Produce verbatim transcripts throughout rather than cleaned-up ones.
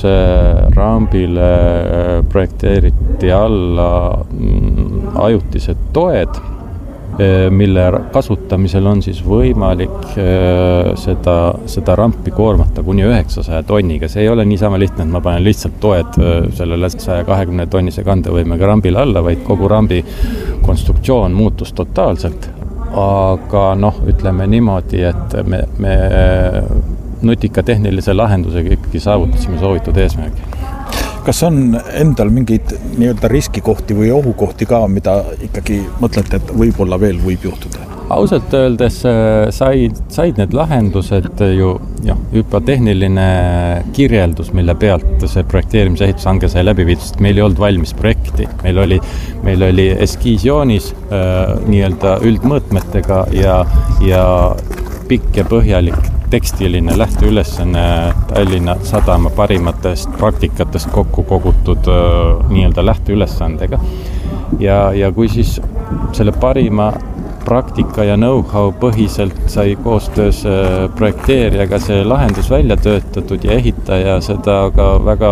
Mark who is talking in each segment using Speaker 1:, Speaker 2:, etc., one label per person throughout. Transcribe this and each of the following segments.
Speaker 1: Pikusse rambile projekteeriti alla ajutised toed, mille kasutamisel on siis võimalik seda, seda rampi koormata kuni üheksasaja tonniga. See ei ole niisama lihtne, et ma panen lihtsalt toed sellele saja kahekümne tonnise kandevõimega rambile alla, vaid kogu rambi konstruktsioon muutus totaalselt. Aga noh, ütleme niimoodi, et me, me nutika tehnilise lahendusega ikkagi saavutasime soovitud eesmärgi.
Speaker 2: Kas on endal mingeid nii-öelda riskikohti või ohukohti ka, mida ikkagi mõtlete, et võib-olla veel võib juhtuda?
Speaker 1: Ausalt öeldes said, said need lahendused ju jah, juba tehniline kirjeldus, mille pealt see projekteerimise ehitushange sai läbi viidud. Meil ei olnud valmis projekti. Meil oli, meil oli eskiisjoonis äh, nii-öelda üldmõõtmetega ja, ja pikk ja põhjalik tekstiline lähteülesanne Tallinna Sadama parimatest praktikatest kokku kogutud äh, nii-öelda lähteülesandega. Ja, ja kui siis selle parima praktika ja know-how põhiselt sai koostöös äh, projekteerijaga see lahendus välja töötatud ja ehitaja seda ka väga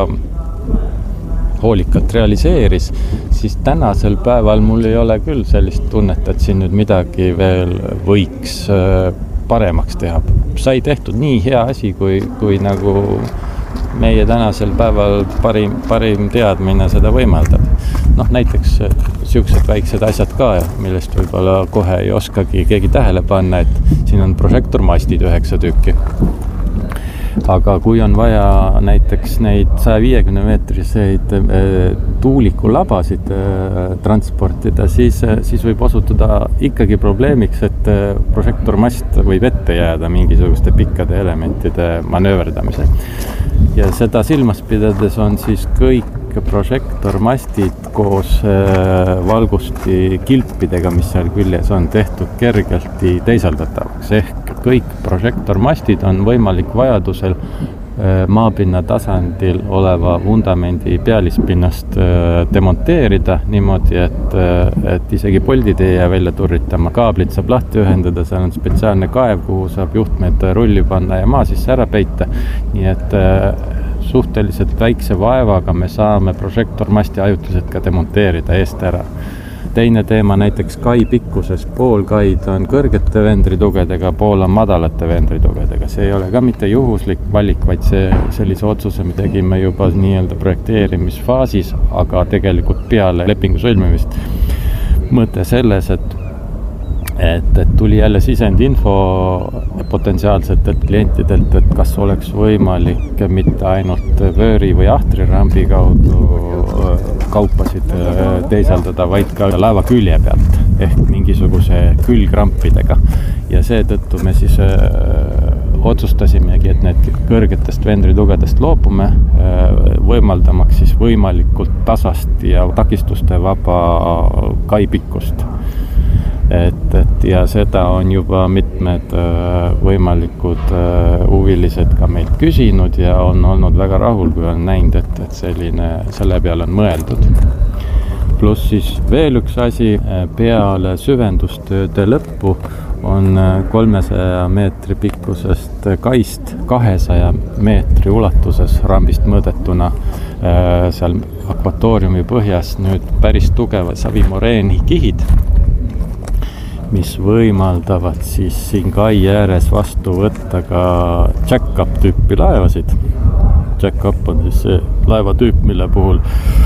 Speaker 1: hoolikalt realiseeris, siis tänasel päeval mul ei ole küll sellist tunnet, et siin nüüd midagi veel võiks äh, paremaks teha. Sai tehtud nii hea asi, kui, kui nagu meie tänasel päeval parim, parim teadmine seda võimaldab. Noh, näiteks siuksed väiksed asjad ka, millest võib-olla kohe ei oskagi keegi tähele panna, et siin on prožektormastid üheksa tükki. Aga kui on vaja näiteks neid saja viiekümne meetriseid tuulikulabasid transportida, siis, siis võib osutuda ikkagi probleemiks, et prožektormast võib ette jääda mingisuguste pikkade elementide manööverdamisel. Ja seda silmas pidades on siis kõik prožektormastid koos valgusti kilpidega, mis seal küljes on tehtud kergelti teisaldatavaks. Ehk kõik prožektormastid on võimalik vajadusel maapinna tasandil oleva vundamendi pealispinnast demonteerida niimoodi, et, et isegi poldid ei jää välja turritama. Kaablid saab lahti ühendada, seal on spetsiaalne kaev, kuhu saab juhtmed rulli panna ja maa sisse ära peita. Nii et suhteliselt väikse vaevaga me saame prožektormasti ajutiselt ka demonteerida eest ära. Teine teema näiteks kai pikkuses. Pool kaid on kõrgete vendritugedega, pool on madalate vendritugedega. See ei ole ka mitte juhuslik valik, vaid see, sellise otsuse me tegime juba nii-öelda projekteerimisfaasis, aga tegelikult peale lepingu sõlmimist. Mõte selles, et Et, et tuli jälle sisendinfo potentsiaalsetelt klientidelt, et kas oleks võimalik mitte ainult vööri või ahtrirambi kaudu kaupasid teisaldada, vaid ka laeva külje pealt ehk mingisuguse külgrampidega. Ja seetõttu me siis otsustasimegi, et need kõrgetest vendritugedest loobume, võimaldamaks siis võimalikult tasast ja takistuste vaba kaipikkust. Et, et ja seda on juba mitmed äh, võimalikud äh, huvilised ka meilt küsinud ja on olnud väga rahul, kui on näinud, et, et selline, selle peale on mõeldud. Pluss siis veel üks asi, peale süvendustööde lõppu on kolmesaja meetri pikkusest kaist kahesaja meetri ulatuses rambist mõõdetuna äh, seal akvatooriumi põhjas nüüd päris tugeva savimoreeni kihid, mis võimaldavad siis siin kai ääres vastu võtta ka jack-up tüüpi laevasid. Jack-up on siis see laevatüüp, mille puhul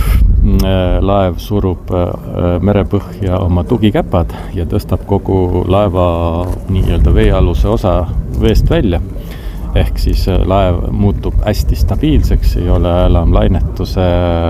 Speaker 1: laev surub merepõhja oma tugikäpad ja tõstab kogu laeva nii-öelda veealuse osa veest välja. Ehk siis laev muutub hästi stabiilseks, ei ole enam lainetuse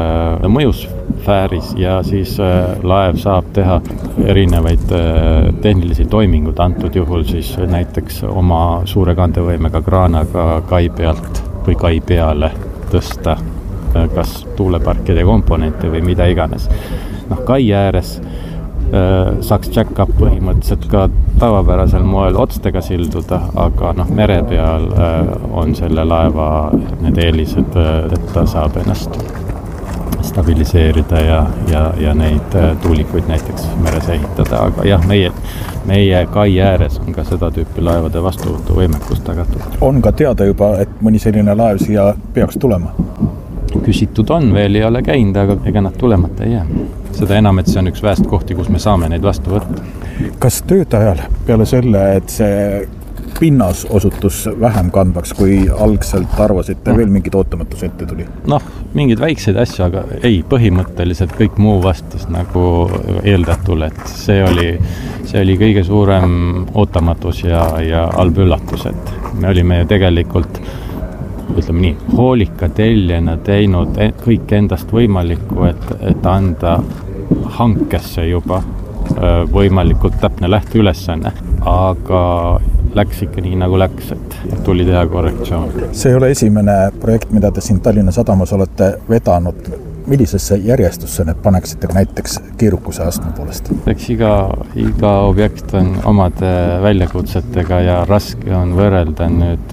Speaker 1: mõjusfääris ja siis laev saab teha erinevaid tehnilisi toimingud, antud juhul siis näiteks oma suure kandevõimega kraanaga kai pealt või kai peale tõsta kas tuuleparkide komponente või mida iganes. Noh, kai ääres saaks jack-up põhimõtteliselt ka tavapärasel moel otstega silduda, aga noh, mere peal on selle laeva need eelised, et ta saab ennast stabiliseerida ja, ja, ja neid tuulikuid näiteks meres ehitada, aga jah, meie, meie kai ääres on ka seda tüüpi laevade vastuvõtu võimekus tagatud.
Speaker 2: On ka teada juba, et mõni selline laev siia peaks tulema?
Speaker 1: küsitud on, veel ei ole käinud, aga ega nad tulemata ei jää. Seda enam, et see on üks väest kohti, kus me saame neid vastu võtta.
Speaker 2: Kas tööd ajal peale selle, et see pinnas osutus vähem kandvaks, kui algselt arvasite, veel mingid ootamatus ette tuli?
Speaker 1: Noh, mingid väikseid asju, aga ei, põhimõtteliselt kõik muu vastas nagu eeldatule, et see oli, see oli kõige suurem ootamatus ja, ja halb üllatus, et me olime ju tegelikult, ütleme nii, hoolika telljena teinud kõik endast võimalikku, et, et anda hankesse juba võimalikult täpne lähteülesanne, aga läks ikka nii nagu läks, et tuli teha korrektsioon.
Speaker 2: See ei ole esimene projekt, mida te siin Tallinna Sadamas olete vedanud. Millisesse järjestusse need paneksite näiteks keerukuse astme poolest?
Speaker 1: Eks iga, iga objekt on omade väljakutsetega ja raske on võrrelda nüüd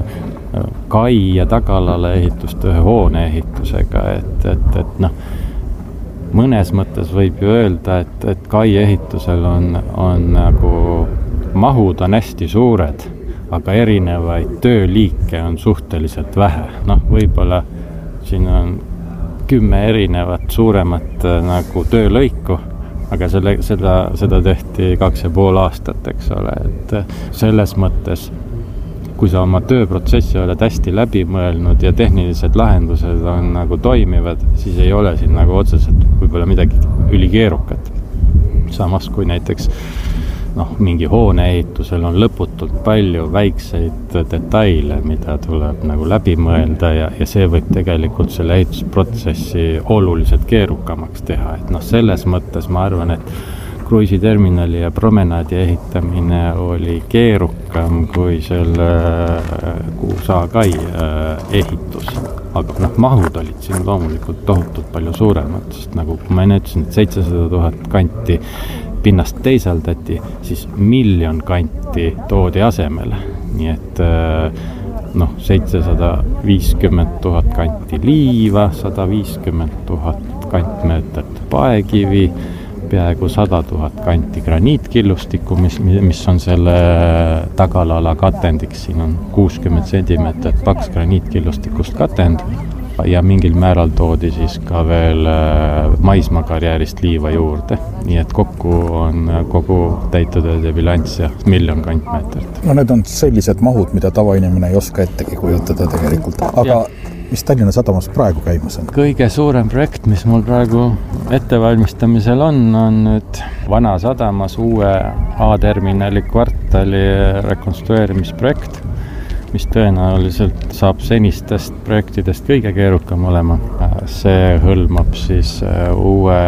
Speaker 1: kai ja tagalale ehitust ühe hoone ehitusega, et, et, et noh, mõnes mõttes võib ju öelda, et, et kai ehitusel on, on nagu mahud on hästi suured, aga erinevaid tööliike on suhteliselt vähe. Noh, võib-olla siin on kümme erinevat suuremat nagu töölõiku, aga selle, seda, seda tehti kaks ja pool aastat, eks ole, et selles mõttes, kui sa oma tööprotsessi oled hästi läbi mõelnud ja tehnilised lahendused on nagu toimivad, siis ei ole siin nagu otseselt võib-olla midagi ülikeerukat. Samas kui näiteks noh, mingi hoone ehitusel on lõputult palju väikseid detaile, mida tuleb nagu läbi mõelda ja, ja see võib tegelikult selle ehitusprotsessi oluliselt keerukamaks teha. Et noh, selles mõttes ma arvan, et kruiisiterminali ja promenaadi ehitamine oli keerukam kui selle Kuusa-kai ehitus. Aga noh, mahud olid siin loomulikult tohutult palju suuremad, sest nagu kui ma enne ütlesin, et seitsesada tuhat kanti pinnast teisaldati, siis miljon kanti toodi asemele. Nii et noh, seitsesada viiskümmend tuhat kanti liiva, sada viiskümmend tuhat kantmeetrit paekivi, peaaegu sada tuhat kanti graniitkillustikku, mis, mis on selle tagalala katendiks. Siin on kuuskümmend sentimeetrit paks graniitkillustikust katend ja mingil määral toodi siis ka veel maismaakarjäärist liiva juurde. Nii et kokku on kogu täitutööde bilanss ja miljon kantmeetrit.
Speaker 2: No need on sellised mahud, mida tavainimene ei oska ettegi kujutada tegelikult. Aga ja. Mis Tallinna Sadamas praegu käimas on?
Speaker 1: Kõige suurem projekt, mis mul praegu ettevalmistamisel on, on nüüd Vana Sadamas uue A-terminali kvartali rekonstrueerimisprojekt, mis tõenäoliselt saab senistest projektidest kõige keerukam olema. See hõlmab siis uue,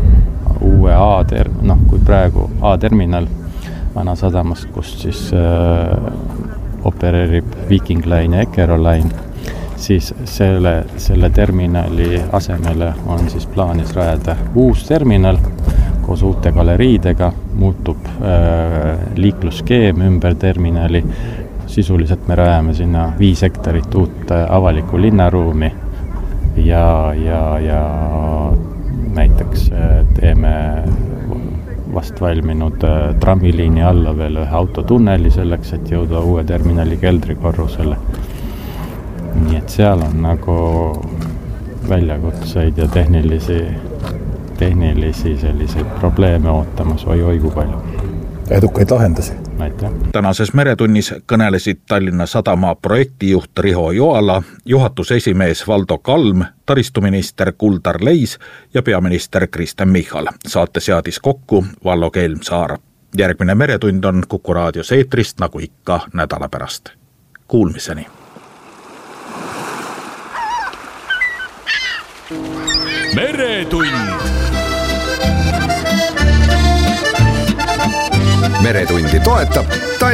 Speaker 1: uue A-ter-, noh, kui praegu A-terminal Vana Sadamas, kus siis äh, opereerib Viking Line ja Eckerö Line, siis selle, selle terminali asemele on siis plaanis rajada uus terminal koos uute galeriidega, muutub äh, liiklusskeem ümber terminali. Sisuliselt me rajame sinna viis hektarit uut avalikku linnaruumi ja, ja, ja näiteks teeme vast valminud trammiliini alla veel ühe autotunneli selleks, et jõuda uue terminali keldrikorrusele. Nii et seal on nagu väljakutseid ja tehnilisi, tehnilisi selliseid probleeme ootamas oi-oi kui palju.
Speaker 2: Edukaid lahendusi.
Speaker 1: Aitäh.
Speaker 2: Tänases Meretunnis kõnelesid Tallinna Sadama projektijuht Riho Joala, juhatuse esimees Valdo Kalm, taristuminister Kuldar Leis ja peaminister Kristen Michal. Saate seadis kokku Vallo Kelmsaar. Järgmine Meretund on Kuku raadios eetrist nagu ikka nädala pärast. Kuulmiseni.
Speaker 3: Meretund. Meretundi toetab